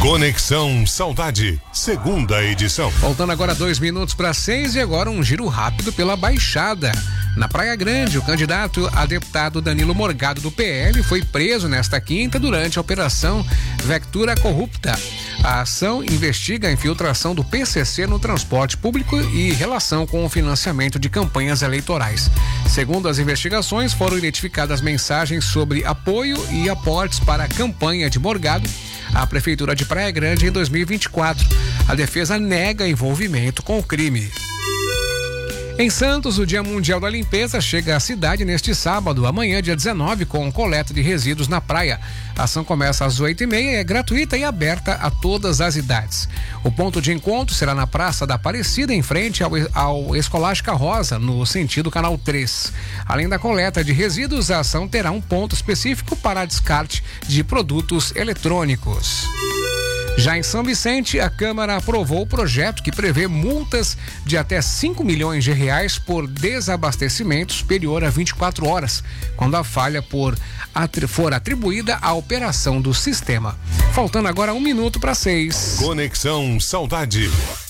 Conexão Saudade, segunda edição. Faltando agora 2 minutos para 6 e agora um giro rápido pela Baixada. Na Praia Grande, o candidato a deputado Danilo Morgado do PL foi preso nesta quinta durante a operação Vectura Corrupta. A ação investiga a infiltração do PCC no transporte público e relação com o financiamento de campanhas eleitorais. Segundo as investigações, foram identificadas mensagens sobre apoio e aportes para a campanha de Morgado à Prefeitura de Praia Grande em 2024. A defesa nega envolvimento com o crime. Em Santos, o Dia Mundial da Limpeza chega à cidade neste sábado, amanhã, dia 19, com coleta de resíduos na praia. A ação começa às 8h30 e é gratuita e aberta a todas as idades. O ponto de encontro será na Praça da Aparecida, em frente ao Escolástica Rosa, no sentido Canal 3. Além da coleta de resíduos, a ação terá um ponto específico para descarte de produtos eletrônicos. Já em São Vicente, a Câmara aprovou o projeto que prevê multas de até 5 milhões de reais por desabastecimento superior a 24 horas, quando a falha for atribuída à operação do sistema. Faltando agora 1 minuto para 6. Conexão Saudade.